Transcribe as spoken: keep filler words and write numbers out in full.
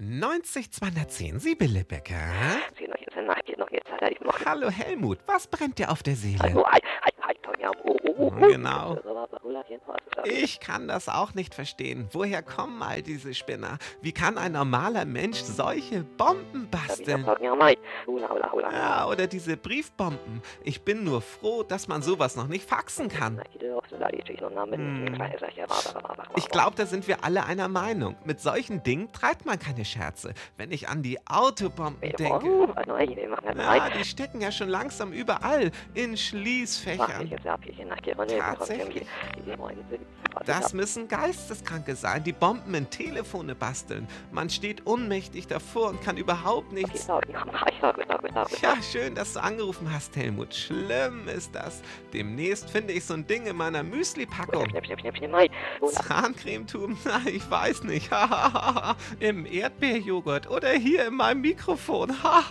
neunzig zweihundertzehn, Sibylle Becker. Hallo Helmut, was brennt dir auf der Seele? Genau. Ich kann das auch nicht verstehen. Woher kommen all diese Spinner? Wie kann ein normaler Mensch solche Bomben basteln? Ja, oder diese Briefbomben. Ich bin nur froh, dass man sowas noch nicht faxen kann. Hm. Ich glaube, da sind wir alle einer Meinung. Mit solchen Dingen treibt man keine Scherze. Wenn ich an die Autobomben denke. Ja, die stecken ja schon langsam überall. In Schließfächern. Tatsächlich. Das müssen Geisteskranke sein, die Bomben in Telefone basteln. Man steht ohnmächtig davor und kann überhaupt nichts. Ja, schön, dass du angerufen hast, Helmut. Schlimm ist das. Demnächst finde ich so ein Ding in meiner Müsli-Packung. Zahncremetuben? Na, ich weiß nicht. Im Erdbeerjoghurt oder hier in meinem Mikrofon.